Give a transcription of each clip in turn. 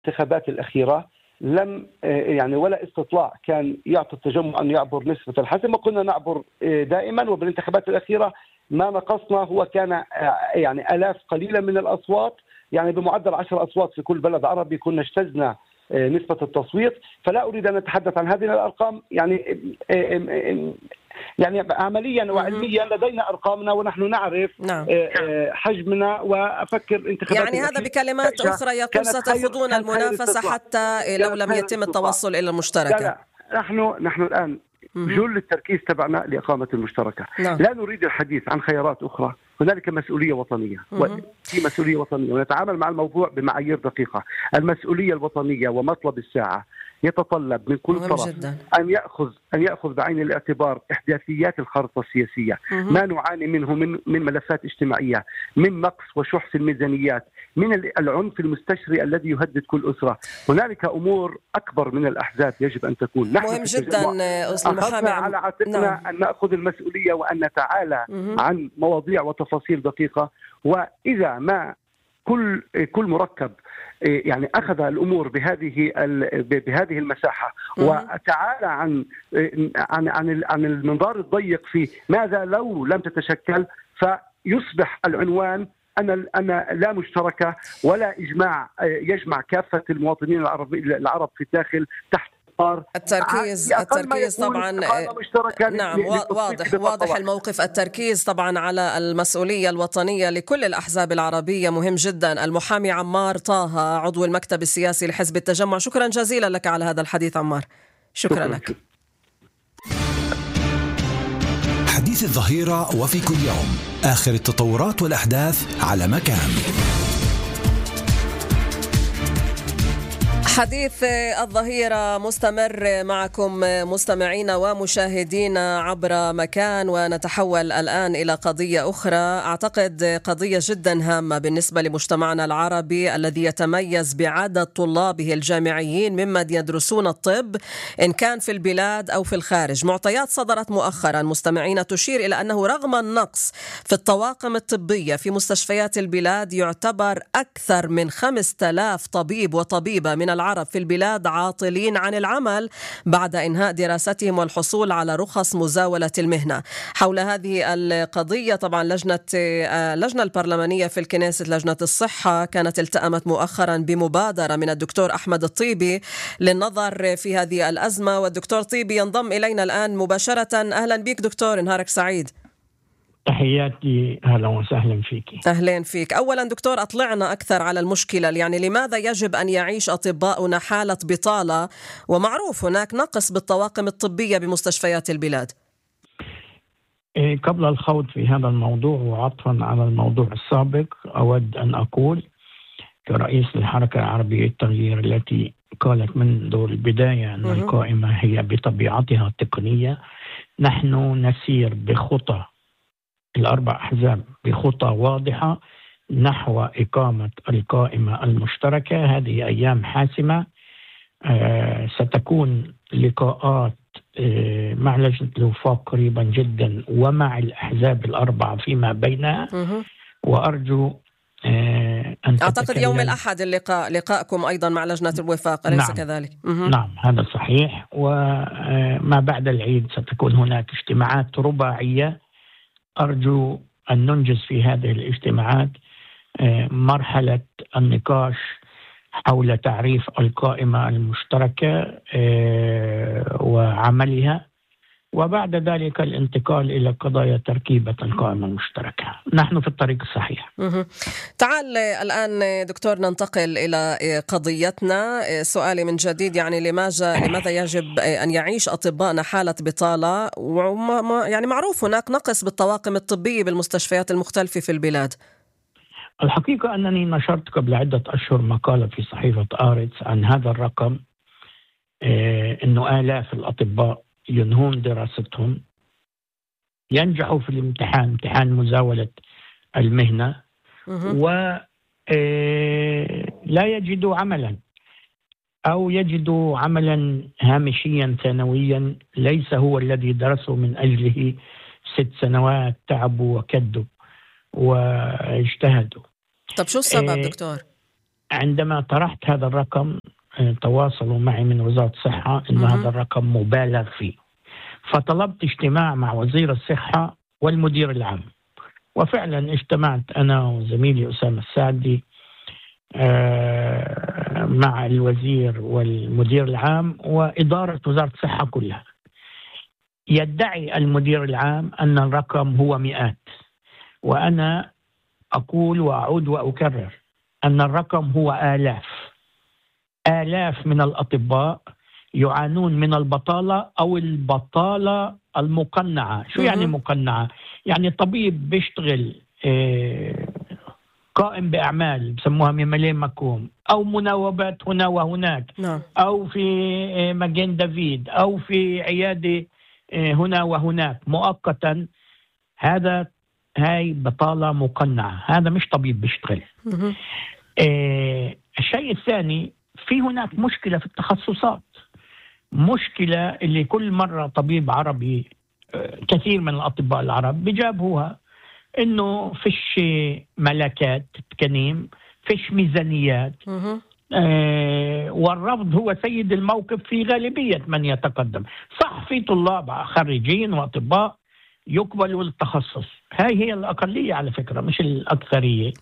الانتخابات الأخيرة لم يعني ولا استطلاع كان يعطي التجمع أن يعبر نسبة الحسم، وكنا نعبر دائما. وبالانتخابات الأخيرة ما نقصنا هو كان يعني آلاف قليلة من الأصوات، يعني بمعدل 10 أصوات في كل بلد عربي كنا اجتزنا نسبة التصويت. فلا أريد أن أتحدث عن هذه الأرقام، يعني عمليا وعلميا لدينا أرقامنا ونحن نعرف حجمنا. وأفكر انتخابات يعني هذا بكلمات أخرى يقول ستخوضون المنافسة حتى لو لم يتم التوصل إلى المشتركة. لا نحن الآن جل التركيز تبعنا لإقامة المشتركة. لا نريد الحديث عن خيارات أخرى. هنالك مسؤولية وطنية، وفي مسؤولية وطنية، ونتعامل مع الموضوع بمعايير دقيقة. المسؤولية الوطنية ومطلب الساعة يتطلب من كل طرف أن يأخذ بعين الاعتبار إحداثيات الخارطة السياسية، ما نعاني منه من ملفات اجتماعية، من نقص وشح في الميزانيات، من العنف المستشري الذي يهدد كل أسرة. هنالك أمور أكبر من الأحزاب يجب أن تكون. نحن مهم جدا أخذنا على عاتقنا أن نأخذ المسؤولية وأن نتعالى عن مواضيع وتفاصيل دقيقة. وإذا ما كل مركب يعني أخذ الأمور بهذه المساحة وتعالى عن المنظار الضيق في ماذا لو لم تتشكل، فيصبح العنوان أن لا مشتركة ولا إجماع يجمع كافة المواطنين العرب في الداخل تحت التركيز طبعا. نعم، واضح الموقف. التركيز طبعا على المسؤولية الوطنية لكل الأحزاب العربية مهم جدا. المحامي عمار طه، عضو المكتب السياسي لحزب التجمع، شكرا جزيلا لك على هذا الحديث عمار. شكرا لك. حديث الظهيرة وفي كل يوم آخر التطورات والأحداث على مكان. حديث الظهيرة مستمر معكم مستمعينا ومشاهدينا عبر مكان، ونتحول الآن إلى قضية أخرى، أعتقد قضية جدا هامة بالنسبة لمجتمعنا العربي الذي يتميز بعدد طلابه الجامعيين ممن يدرسون الطب إن كان في البلاد أو في الخارج. معطيات صدرت مؤخرا مستمعينا تشير إلى أنه رغم النقص في الطواقم الطبية في مستشفيات البلاد، يعتبر أكثر من 5000 طبيب وطبيبة من العرب في البلاد عاطلين عن العمل بعد إنهاء دراستهم والحصول على رخص مزاولة المهنة. حول هذه القضية طبعا لجنة البرلمانية في الكنيست، لجنة الصحة، كانت التأمت مؤخرا بمبادرة من الدكتور أحمد الطيبي للنظر في هذه الأزمة، والدكتور طيبي ينضم إلينا الآن مباشرة. أهلا بك دكتور، نهارك سعيد. تحياتي، أهلا وسهلا فيك. أهلا فيك. أولا دكتور، أطلعنا أكثر على المشكلة، يعني لماذا يجب أن يعيش أطباؤنا حالة بطالة ومعروف هناك نقص بالطواقم الطبية بمستشفيات البلاد؟ قبل الخوض في هذا الموضوع وعطفا على الموضوع السابق، أود أن أقول كرئيس الحركة العربية التغيير التي قالت منذ البداية أن القائمة هي بطبيعتها تقنية، نحن نسير بخطى الأربع أحزاب بخطى واضحة نحو إقامة القائمة المشتركة. هذه أيام حاسمة. ستكون لقاءات مع لجنة الوفاق قريبا جدا ومع الأحزاب الأربعة فيما بينها، وأرجو أن أعتقد يوم الأحد لقاءكم أيضا مع لجنة الوفاق، أليس كذلك؟ نعم هذا صحيح. وما بعد العيد ستكون هناك اجتماعات رباعية. أرجو أن ننجز في هذه الاجتماعات مرحلة النقاش حول تعريف القائمة المشتركة وعملها، وبعد ذلك الانتقال إلى قضايا تركيبة القائمة المشتركة. نحن في الطريق الصحيح. تعال الآن دكتور ننتقل إلى قضيتنا. سؤالي من جديد، يعني لماذا يجب أن يعيش أطباءنا حالة بطالة، يعني معروف هناك نقص بالطواقم الطبية بالمستشفيات المختلفة في البلاد؟ الحقيقة أنني نشرت قبل عدة أشهر مقالة في صحيفة آرتس عن هذا الرقم، إنه آلاف الأطباء ينهون دراستهم، ينجحوا في الامتحان، امتحان مزاولة المهنة، ولا يجدوا عملا أو يجدوا عملا هامشيا ثانويا ليس هو الذي درسوا من أجله 6 سنوات تعبوا وكدوا واجتهدوا. طب شو السبب دكتور؟ عندما طرحت هذا الرقم تواصلوا معي من وزارة الصحة أن هذا الرقم مبالغ فيه، فطلبت اجتماع مع وزير الصحة والمدير العام، وفعلا اجتمعت أنا وزميلي أسامة السعدي مع الوزير والمدير العام وإدارة وزارة الصحة كلها. يدعي المدير العام أن الرقم هو مئات، وأنا أقول وأعود وأكرر أن الرقم هو آلاف من الأطباء يعانون من البطالة أو البطالة المقنعة. شو يعني مقنعة؟ يعني طبيب بيشتغل قائم بأعمال بسموها ممالين مكوم، أو مناوبات هنا وهناك، أو في مجان دافيد، أو في عيادة هنا وهناك مؤقتا. هاي بطالة مقنعة، هذا مش طبيب بيشتغل. الشيء الثاني، في هناك مشكلة في التخصصات، مشكلة اللي كل مرة طبيب عربي، كثير من الأطباء العرب بيجابوها، إنه فيش ملكات تكنيم، فيش ميزانيات، والرفض هو سيد الموقف في غالبية من يتقدم. صح في طلاب خريجين وأطباء يقبلوا التخصص، هاي هي الأقلية على فكرة مش الأكثرية.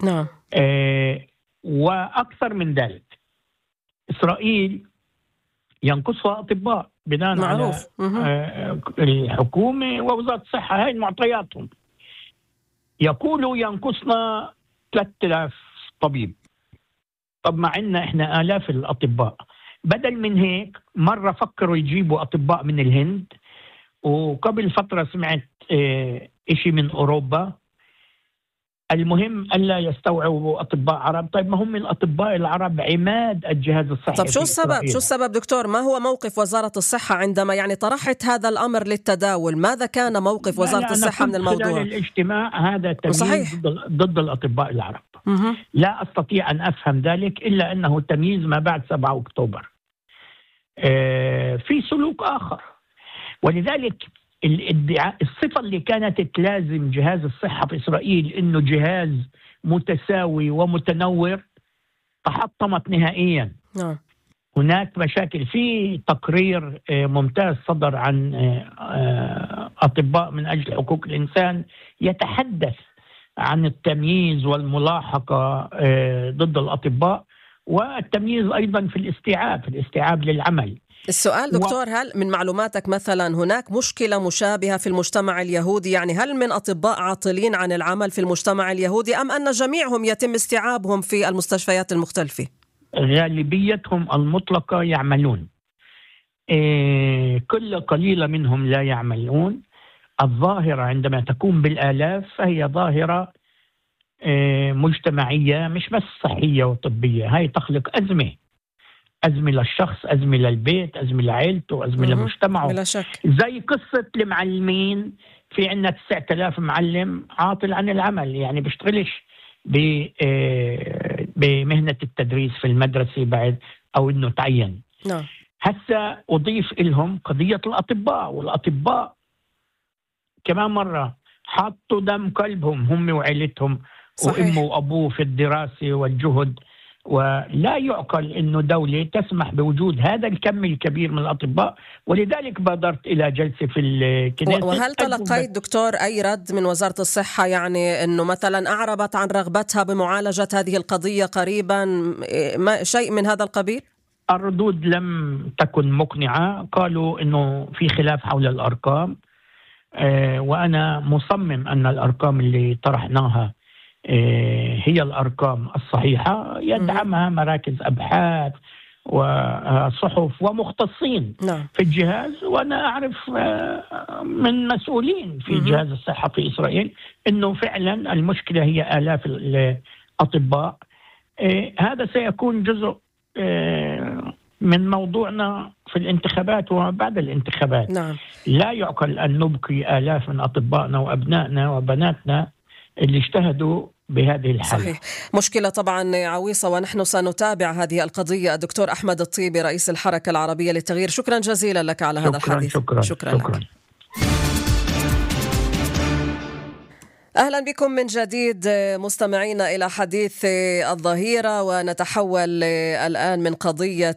وأكثر من ذلك إسرائيل ينقصها أطباء بناء على الحكومة ووزارة الصحة، هاي معطياتهم. يقولوا ينقصنا 3000 طبيب، طب مع عنا إحنا آلاف الأطباء. بدل من هيك مرة فكروا يجيبوا أطباء من الهند، وقبل فترة سمعت إشي من أوروبا. المهم ألا يستوعبوا أطباء عرب. طيب ما هم الأطباء العرب عماد الجهاز الصحي. طب شو السبب دكتور؟ ما هو موقف وزارة الصحة عندما يعني طرحت هذا الأمر للتداول؟ ماذا كان موقف وزارة الصحة من الموضوع؟ خلال الاجتماع هذا تمييز ضد الأطباء العرب. لا أستطيع أن أفهم ذلك إلا أنه تمييز ما بعد 7 أكتوبر. في سلوك آخر، ولذلك الصفة اللي كانت تلازم جهاز الصحة في إسرائيل إنه جهاز متساوي ومتنور تحطمت نهائيا. هناك مشاكل. في تقرير ممتاز صدر عن أطباء من أجل حقوق الإنسان يتحدث عن التمييز والملاحقة ضد الأطباء، والتمييز أيضا في الاستيعاب للعمل. السؤال دكتور، هل من معلوماتك مثلا هناك مشكلة مشابهة في المجتمع اليهودي؟ يعني هل من أطباء عاطلين عن العمل في المجتمع اليهودي، أم أن جميعهم يتم استيعابهم في المستشفيات المختلفة؟ غالبيتهم المطلقة يعملون، كل قليلة منهم لا يعملون. الظاهرة عندما تكون بالآلاف فهي ظاهرة مجتمعية مش بس صحية وطبية. هاي تخلق أزمة للشخص، أزمة للبيت، أزمة لعائلته، أزمة لمجتمعه. بلا شك. زي قصة المعلمين، في عنا 9000 معلم عاطل عن العمل، يعني بيشتغلش بمهنة التدريس في المدرسة بعد أو إنه تعين. هسا أضيف إلهم قضية الأطباء، والأطباء كمان مرة حطوا دم قلبهم هم وعائلتهم وأمه وأبوه في الدراسة والجهد، ولا يعقل أنه دولة تسمح بوجود هذا الكم الكبير من الأطباء. ولذلك بادرت إلى جلسة في الكنيسة. وهل تلقيت دكتور أي رد من وزارة الصحة، يعني أنه مثلا أعربت عن رغبتها بمعالجة هذه القضية قريبا، شيء من هذا القبيل؟ الردود لم تكن مقنعة، قالوا أنه في خلاف حول الأرقام، وأنا مصمم أن الأرقام اللي طرحناها هي الأرقام الصحيحة، يدعمها مراكز أبحاث وصحف ومختصين في الجهاز. وأنا أعرف من مسؤولين في جهاز الصحة في إسرائيل أنه فعلا المشكلة هي آلاف الأطباء. هذا سيكون جزء من موضوعنا في الانتخابات وما بعد الانتخابات. لا يعقل أن نبقي آلاف من أطبائنا وأبنائنا وبناتنا اللي اجتهدوا بهذه الحالة. صحيح، مشكلة طبعا عويصة، ونحن سنتابع هذه القضية. الدكتور أحمد الطيبي رئيس الحركة العربية للتغيير، شكرا جزيلا لك على هذا الحديث. شكرا لك. أهلا بكم من جديد مستمعينا إلى حديث الظهيرة، ونتحول الآن من قضية